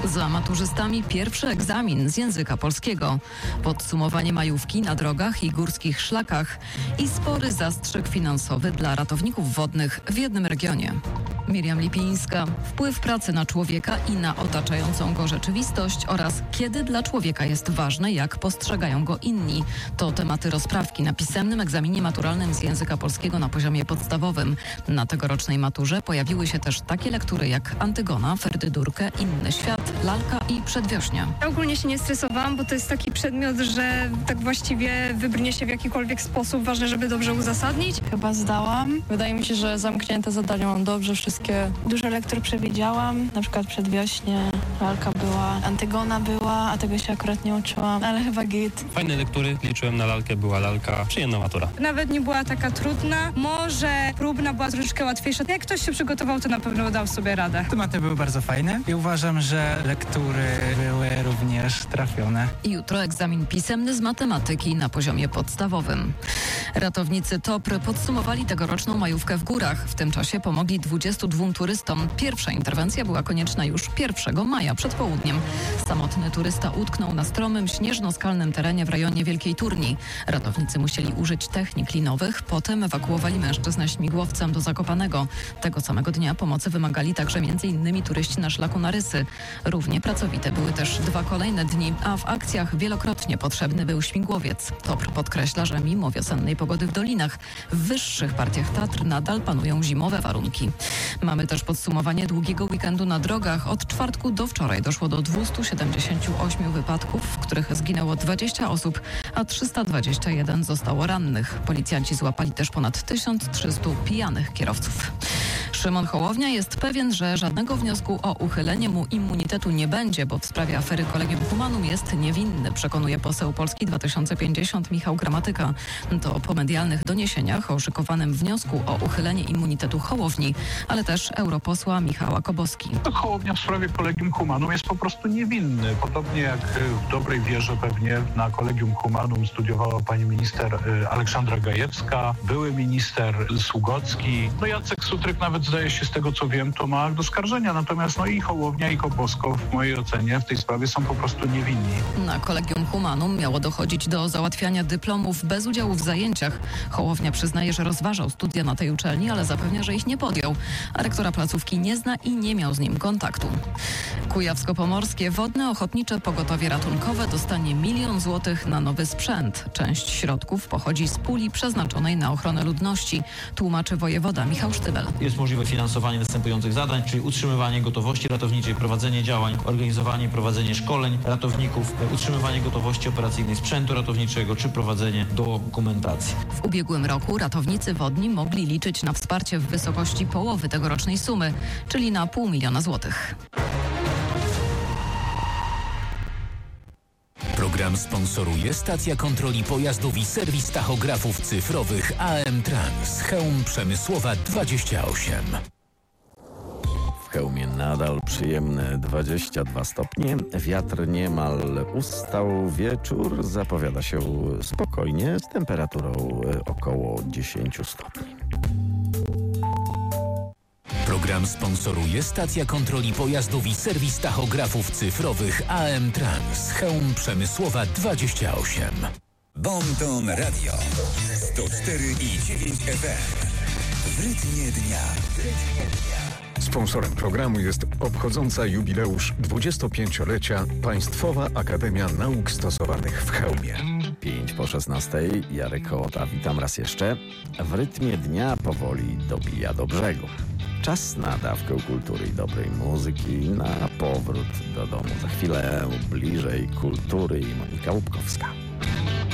Za maturzystami pierwszy egzamin z języka polskiego. Podsumowanie majówki na drogach i górskich szlakach i spory zastrzyk finansowy dla ratowników wodnych w jednym regionie. Miriam Lipińska. Wpływ pracy na człowieka i na otaczającą go rzeczywistość oraz kiedy dla człowieka jest ważne, jak postrzegają go inni. To tematy rozprawki na pisemnym egzaminie maturalnym z języka polskiego na poziomie podstawowym. Na tegorocznej maturze pojawiły się też takie lektury jak Antygona, Ferdydurkę, Inny świat, Lalka i Przedwiośnia. Ja ogólnie się nie stresowałam, bo to jest taki przedmiot, że tak właściwie wybrnie się w jakikolwiek sposób. Ważne, żeby dobrze uzasadnić. Chyba zdałam. Wydaje mi się, że zamknięte zadania mam dobrze wszystkie. Dużo lektur przewidziałam, na przykład Przedwiośnie, Lalka była, Antygona była, a tego się akurat nie uczyłam, ale chyba git. Fajne lektury, liczyłem na Lalkę, była Lalka, przyjemna matura. Nawet nie była taka trudna, może próbna była troszeczkę łatwiejsza. Jak ktoś się przygotował, to na pewno dał sobie radę. Tematy były bardzo fajne i uważam, że lektury były również trafione. Jutro egzamin pisemny z matematyki na poziomie podstawowym. Ratownicy TOPR podsumowali tegoroczną majówkę w górach. W tym czasie pomogli 22 turystom. Pierwsza interwencja była konieczna już 1 maja przed południem. Samotny turysta utknął na stromym, śnieżno-skalnym terenie w rejonie Wielkiej Turni. Ratownicy musieli użyć technik linowych, potem ewakuowali mężczyznę śmigłowcem do Zakopanego. Tego samego dnia pomocy wymagali także m.in. turyści na szlaku na Rysy. Równie pracowite były też 2 kolejne dni, a w akcjach wielokrotnie potrzebny był śmigłowiec. TOPR podkreśla, że mimo wiosennej pogody w dolinach, w wyższych partiach Tatr nadal panują zimowe warunki. Mamy też podsumowanie długiego weekendu na drogach. Od czwartku do wczoraj doszło do 278 wypadków, w których zginęło 20 osób, a 321 zostało rannych. Policjanci złapali też ponad 1300 pijanych kierowców. Szymon Hołownia jest pewien, że żadnego wniosku o uchylenie mu immunitetu nie będzie, bo w sprawie afery Collegium Humanum jest niewinny, przekonuje poseł Polski 2050 Michał Gramatyka. To po medialnych doniesieniach o szykowanym wniosku o uchylenie immunitetu Hołowni, ale też europosła Michała Koboski. Hołownia w sprawie Collegium Humanum jest po prostu niewinny. Podobnie jak w dobrej wierze pewnie na Collegium Humanum studiowała pani minister Aleksandra Gajewska, były minister Sługocki. Jacek Sutryk nawet zdaje się z tego co wiem, to ma akt oskarżenia. Natomiast i Hołownia i Kobosko w mojej ocenie w tej sprawie są po prostu niewinni. Na Collegium Humanum miało dochodzić do załatwiania dyplomów bez udziału w zajęciach. Hołownia przyznaje, że rozważał studia na tej uczelni, ale zapewnia, że ich nie podjął. A rektora placówki nie zna i nie miał z nim kontaktu. Kujawsko-Pomorskie Wodne Ochotnicze Pogotowie Ratunkowe dostanie 1 000 000 złotych na nowy sprzęt. Część środków pochodzi z puli przeznaczonej na ochronę ludności, tłumaczy wojewoda Michał Sztybel. Jest możliwe finansowanie następujących zadań, czyli utrzymywanie gotowości ratowniczej, prowadzenie działań, organizowanie i prowadzenie szkoleń ratowników, utrzymywanie gotowości operacyjnej sprzętu ratowniczego czy prowadzenie dokumentacji. W ubiegłym roku ratownicy wodni mogli liczyć na wsparcie w wysokości połowy tegorocznej sumy, czyli na 500 000 złotych. Program sponsoruje stacja kontroli pojazdów i serwis tachografów cyfrowych AM Trans. Chełm Przemysłowa 28. W Chełmie nadal przyjemne 22 stopnie. Wiatr niemal ustał. Wieczór zapowiada się spokojnie z temperaturą około 10 stopni. Program sponsoruje stacja kontroli pojazdów i serwis tachografów cyfrowych AM Trans. Chełm Przemysłowa 28. Bonton Radio 104,9 FM. W rytmie dnia. Sponsorem programu jest obchodząca jubileusz 25-lecia Państwowa Akademia Nauk Stosowanych w Chełmie. 5:16. Jarek Hołota, witam raz jeszcze. W rytmie dnia powoli dobija do brzegu. Czas na dawkę kultury i dobrej muzyki, na powrót do domu. Za chwilę bliżej kultury i Monika Łupkowska.